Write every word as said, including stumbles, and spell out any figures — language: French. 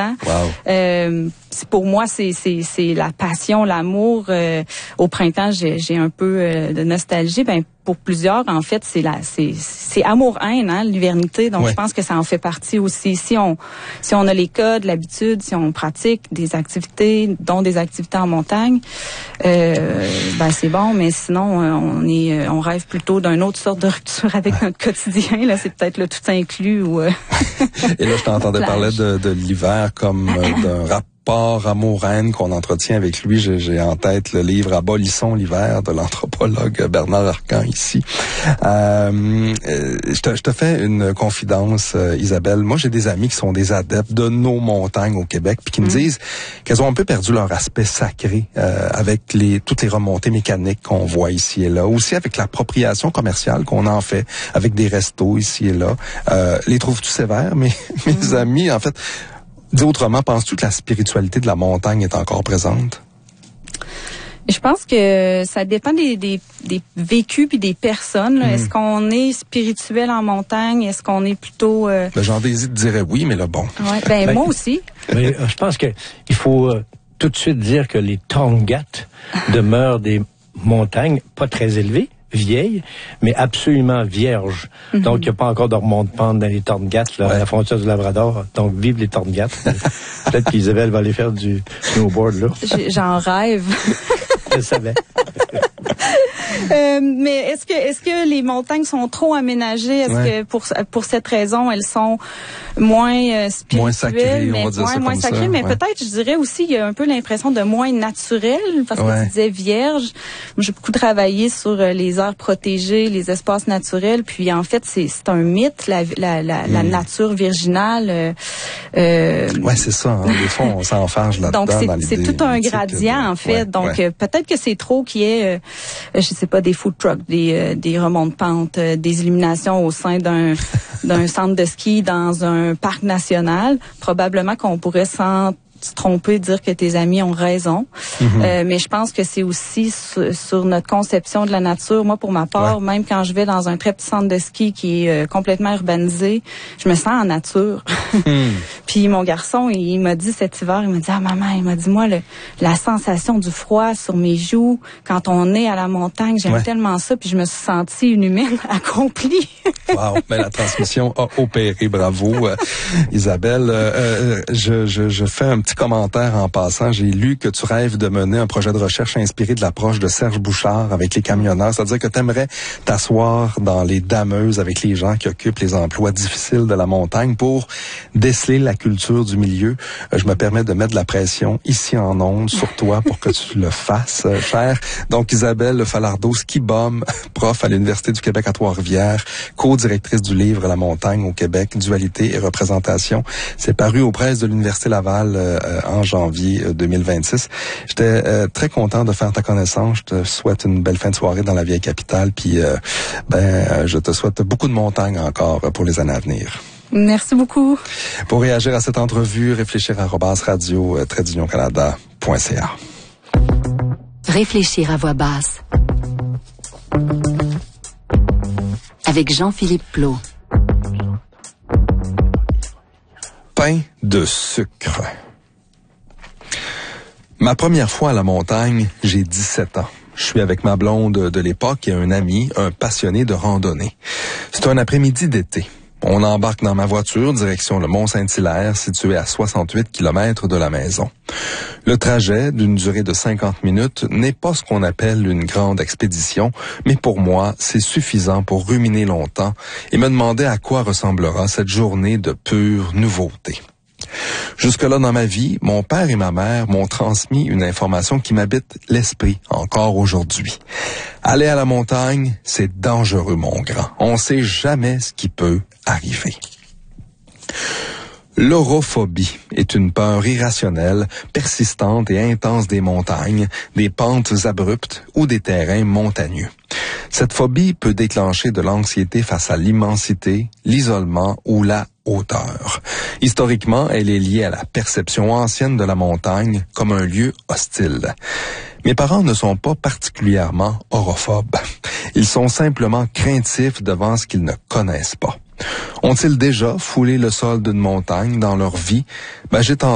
ans. Wow. Euh, pour moi, c'est, c'est, c'est la passion, l'amour. Euh, au printemps, j'ai, j'ai un peu euh, de nostalgie. Ben, pour plusieurs, en fait, c'est la, c'est, c'est amour-haine, hein, l'hivernité. Donc, ouais. je pense que ça en fait partie aussi. Si on, si on a les codes, l'habitude, si on pratique des activités, dont des activités en montagne, euh, ben c'est bon. Mais sinon, on est, on rêve plutôt d'une autre sorte de rupture avec notre quotidien. Là, c'est peut-être le tout inclus ou. Euh, Et là, je t'entendais parler de, de l'hiver comme euh, d'un rapport amour-haine qu'on entretient avec lui. J'ai, j'ai en tête le livre Abolissons l'hiver de l'anthropologue Bernard Arcan ici. Euh, je, te, je te fais une confidence, euh, Isabelle. Moi, j'ai des amis qui sont des adeptes de nos montagnes au Québec, puis qui mmh. me disent qu'elles ont un peu perdu leur aspect sacré euh, avec les toutes les remontées mécaniques qu'on voit ici et là, aussi avec l'appropriation commerciale qu'on en fait avec des restos ici et là. Euh, les trouves-tu sévères, mes, mes mmh. amis, en fait? Dis autrement, penses-tu que la spiritualité de la montagne est encore présente? Je pense que ça dépend des, des, des vécus puis des personnes. Mmh. Est-ce qu'on est spirituel en montagne? Est-ce qu'on est plutôt... Euh... Ben, Jean Désir dirait oui, mais là, bon. Ouais, ben, ben moi aussi. Mais, je pense que il faut euh, tout de suite dire que les Tongaat demeurent des montagnes pas très élevées, vieilles, mais absolument vierges. Mm-hmm. Donc, il n'y a pas encore de remonte-pente dans les Tongaat, là, ouais. à la frontière du Labrador. Donc, vive les Tongaat. Peut-être qu'Isabelle va aller faire du snowboard, là. J'en rêve. Je savais. euh, mais est-ce que est-ce que les montagnes sont trop aménagées? Est-ce ouais. que pour pour cette raison elles sont moins euh, spirituelles, moins sacrées, mais, on va dire ouais, ça moins comme sacrées, ça, mais ouais. peut-être, je dirais aussi, il y a un peu l'impression de moins naturel, parce que ouais. tu disais vierge. Moi, j'ai beaucoup travaillé sur euh, les aires protégées, les espaces naturels, puis en fait, c'est c'est un mythe, la la la, mm. la nature virginale. Euh, euh, ouais, c'est ça. Hein. Des fois, on s'enfarge là-dedans. Donc c'est dans c'est tout un gradient de... en fait. Ouais, donc ouais. Euh, peut-être que c'est trop qu'il y ait, euh, je sais pas, des food trucks, des euh, des remontes pentes, euh, des illuminations au sein d'un d'un centre de ski dans un parc national. Probablement qu'on pourrait s'en se tromper, dire que tes amis ont raison. Mm-hmm. Euh, mais je pense que c'est aussi sur, sur notre conception de la nature. Moi, pour ma part, ouais. même quand je vais dans un très petit centre de ski qui est euh, complètement urbanisé, je me sens en nature. Mm. Puis mon garçon, il, il m'a dit cet hiver, il m'a dit, ah maman, il m'a dit, moi, le, la sensation du froid sur mes joues, quand on est à la montagne, j'aime ouais. tellement ça. Puis je me suis sentie une humaine accomplie. Wow, mais la transmission a opéré, bravo. Euh, Isabelle, euh, euh, je, je, je fais un petit commentaire en passant. J'ai lu que tu rêves de mener un projet de recherche inspiré de l'approche de Serge Bouchard avec les camionneurs. C'est-à-dire que tu aimerais t'asseoir dans les dameuses avec les gens qui occupent les emplois difficiles de la montagne pour déceler la culture du milieu. Je me permets de mettre de la pression ici en ondes sur toi pour que tu le fasses, cher. Donc, Isabelle Falardeau, ski bum, prof à l'Université du Québec à Trois-Rivières, co-directrice du livre La montagne au Québec, dualité et représentation. C'est paru aux presses de l'Université Laval euh, en janvier deux mille vingt-six. J'étais euh, très content de faire ta connaissance. Je te souhaite une belle fin de soirée dans la vieille capitale. Puis, euh, ben, je te souhaite beaucoup de montagnes encore pour les années à venir. Merci beaucoup. Pour réagir à cette entrevue, réfléchir à arobase radio trait d'union canada point c a. Réfléchir à voix basse. Avec Jean-Philippe Plot. Pain de sucre. Ma première fois à la montagne, j'ai dix-sept ans. Je suis avec ma blonde de l'époque et un ami, un passionné de randonnée. C'est un après-midi d'été. On embarque dans ma voiture, direction le Mont-Saint-Hilaire, situé à soixante-huit kilomètres de la maison. Le trajet, d'une durée de cinquante minutes, n'est pas ce qu'on appelle une grande expédition, mais pour moi, c'est suffisant pour ruminer longtemps et me demander à quoi ressemblera cette journée de pure nouveauté. Jusque-là dans ma vie, mon père et ma mère m'ont transmis une information qui m'habite l'esprit encore aujourd'hui. Aller à la montagne, c'est dangereux, mon grand. On ne sait jamais ce qui peut arriver. L'orophobie est une peur irrationnelle, persistante et intense des montagnes, des pentes abruptes ou des terrains montagneux. Cette phobie peut déclencher de l'anxiété face à l'immensité, l'isolement ou la hauteur. Historiquement, elle est liée à la perception ancienne de la montagne comme un lieu hostile. Mes parents ne sont pas particulièrement orophobes. Ils sont simplement craintifs devant ce qu'ils ne connaissent pas. Ont-ils déjà foulé le sol d'une montagne dans leur vie? Ben, j'ai tendance